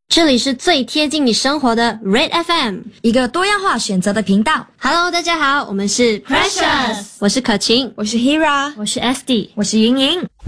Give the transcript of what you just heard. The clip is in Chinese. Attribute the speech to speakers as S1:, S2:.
S1: 这里是最贴近你生活的 Red FM，
S2: 一个多样化选择的频道。
S1: Hello， 大家好，我们是
S3: Precious，
S1: 我是可晴，
S2: 我是 Hira，
S3: 我是 SD，
S2: 我是莹莹。